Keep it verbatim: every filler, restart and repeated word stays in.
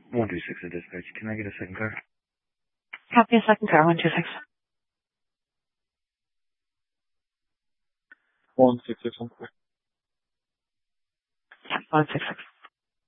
one two six at dispatch. Can I get a second car? Copy a second car, one two six. one six six one four. Yeah, one six six.